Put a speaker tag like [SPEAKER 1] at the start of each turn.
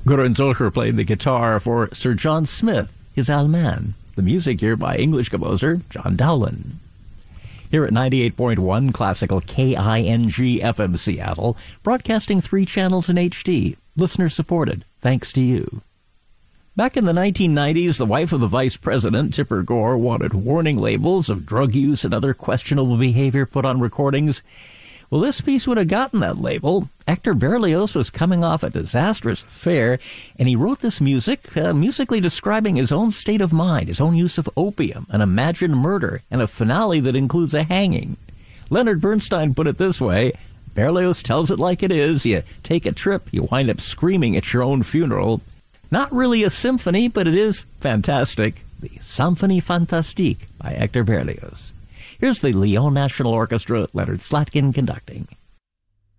[SPEAKER 1] Göran Zolcher played the guitar for Sir John Smith, his Allemand. The music here by English composer John Dowland. Here at 98.1 Classical KING FM Seattle, broadcasting 3 channels in HD, listener-supported, thanks to you. Back in the 1990s, the wife of the vice president, Tipper Gore, wanted warning labels of drug use and other questionable behavior put on recordings. Well, this piece would have gotten that label. Hector Berlioz was coming off a disastrous affair, and he wrote this music, musically describing his own state of mind, his own use of opium, an imagined murder, and a finale that includes a hanging. Leonard Bernstein put it this way: Berlioz tells it like it is. You take a trip, you wind up screaming at your own funeral. Not really a symphony, but it is fantastic. The Symphonie Fantastique by Hector Berlioz. Here's the Lyon National Orchestra, Leonard Slatkin conducting.